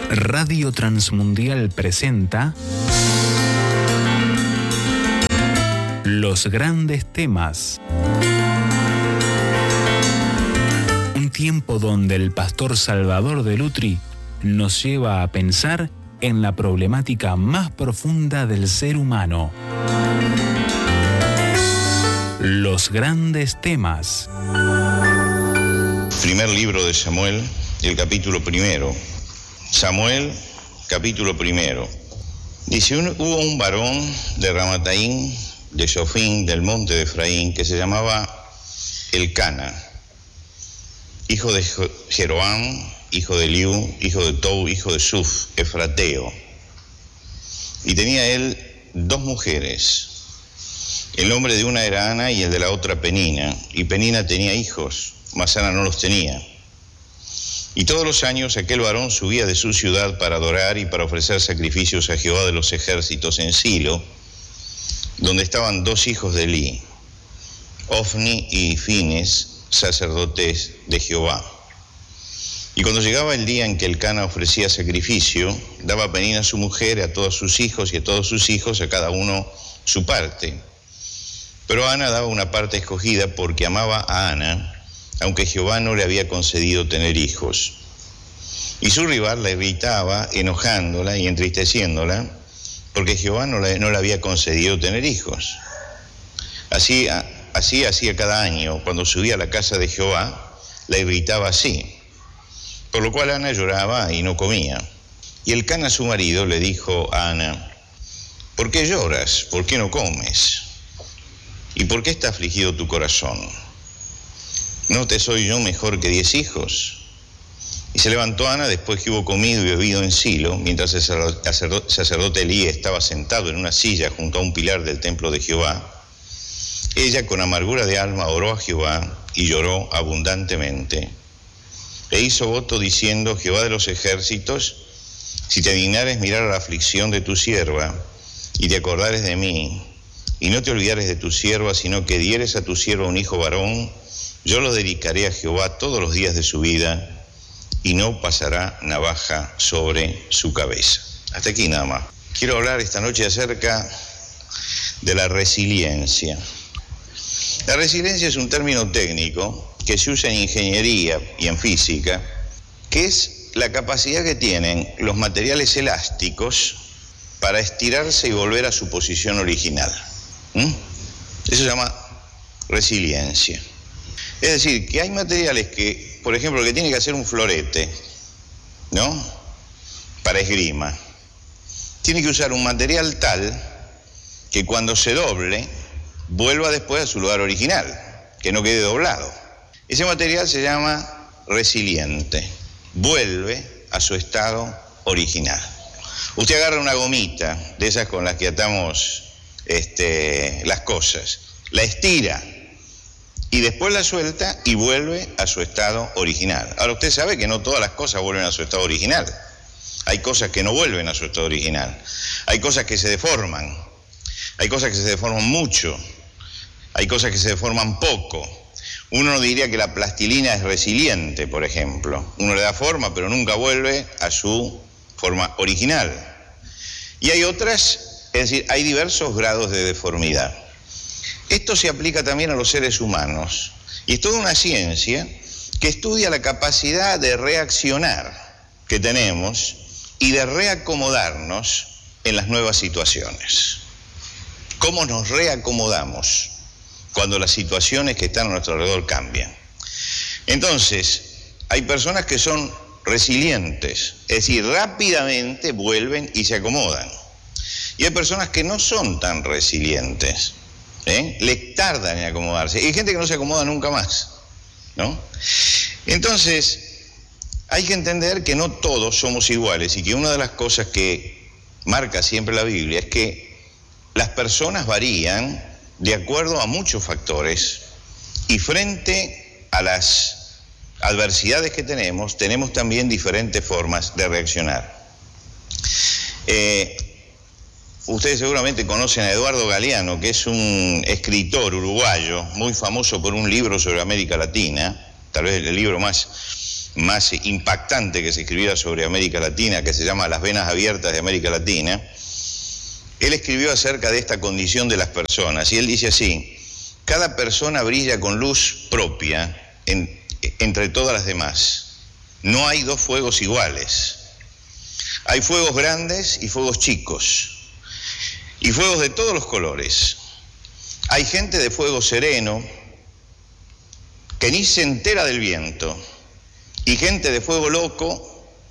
Radio Transmundial presenta Los Grandes Temas. Un tiempo donde el pastor Salvador de Lutri nos lleva a pensar en la problemática más profunda del ser humano. Los Grandes Temas. Primer libro de Samuel, el capítulo 1. Samuel, capítulo 1. Dice, hubo un varón de Ramataim, de Sofín, del monte de Efraín, que se llamaba Elcana, hijo de Jeroam, hijo de Eliú, hijo de Tou, hijo de Suf, efrateo. Y tenía él 2 mujeres. El nombre de una era Ana y el de la otra Penina. Y Penina tenía hijos, mas Ana no los tenía. Y todos los años aquel varón subía de su ciudad para adorar y para ofrecer sacrificios a Jehová de los ejércitos en Silo, donde estaban 2 hijos de Elí, Ofni y Fines, sacerdotes de Jehová. Y cuando llegaba el día en que Elcana ofrecía sacrificio, daba a Penina su mujer, a todos sus hijos y a todos sus hijos, a cada uno su parte. Pero Ana daba una parte escogida porque amaba a Ana, aunque Jehová no le había concedido tener hijos. Y su rival la irritaba, enojándola y entristeciéndola, porque Jehová no le había concedido tener hijos. Así hacía cada año, cuando subía a la casa de Jehová, la irritaba así. Por lo cual Ana lloraba y no comía. Y Elcana, su marido, le dijo a Ana, ¿por qué lloras? ¿Por qué no comes? ¿Y por qué está afligido tu corazón? ¿No te soy yo mejor que 10 hijos? Y se levantó Ana después que hubo comido y bebido en Silo, mientras el sacerdote Elí estaba sentado en una silla junto a un pilar del templo de Jehová. Ella con amargura de alma oró a Jehová y lloró abundantemente. E hizo voto diciendo, Jehová de los ejércitos, si te dignares mirar a la aflicción de tu sierva y te acordares de mí, y no te olvidares de tu sierva, sino que dieres a tu sierva un hijo varón, yo lo dedicaré a Jehová todos los días de su vida, y no pasará navaja sobre su cabeza. Hasta aquí nada más. Quiero hablar esta noche acerca de la resiliencia. La resiliencia es un término técnico que se usa en ingeniería y en física, que es la capacidad que tienen los materiales elásticos para estirarse y volver a su posición original. Eso se llama resiliencia. Es decir, que hay materiales que, por ejemplo, que tiene que hacer un florete, ¿no? Para esgrima. Tiene que usar un material tal que cuando se doble, vuelva después a su lugar original, que no quede doblado. Ese material se llama resiliente. Vuelve a su estado original. Usted agarra una gomita, de esas con las que atamos las cosas, la estira y después la suelta y vuelve a su estado original. Ahora usted sabe que no todas las cosas vuelven a su estado original. Hay cosas que no vuelven a su estado original. Hay cosas que se deforman. Hay cosas que se deforman mucho. Hay cosas que se deforman poco. Uno no diría que la plastilina es resiliente, por ejemplo. Uno le da forma, pero nunca vuelve a su forma original. Y hay otras, es decir, hay diversos grados de deformidad. Esto se aplica también a los seres humanos. Y es toda una ciencia que estudia la capacidad de reaccionar que tenemos y de reacomodarnos en las nuevas situaciones. ¿Cómo nos reacomodamos cuando las situaciones que están a nuestro alrededor cambian? Entonces, hay personas que son resilientes, es decir, rápidamente vuelven y se acomodan. Y hay personas que no son tan resilientes, les tardan en acomodarse. Y hay gente que no se acomoda nunca más, ¿no? Entonces, hay que entender que no todos somos iguales y que una de las cosas que marca siempre la Biblia es que las personas varían de acuerdo a muchos factores y frente a las adversidades que tenemos también diferentes formas de reaccionar. Ustedes seguramente conocen a Eduardo Galeano, que es un escritor uruguayo muy famoso por un libro sobre América Latina, tal vez el libro más más impactante que se escribiera sobre América Latina, que se llama Las venas abiertas de América Latina, él escribió acerca de esta condición de las personas, y él dice así: cada persona brilla con luz propia entre todas las demás. No hay dos fuegos iguales. Hay fuegos grandes y fuegos chicos, y fuegos de todos los colores. Hay gente de fuego sereno que ni se entera del viento, y gente de fuego loco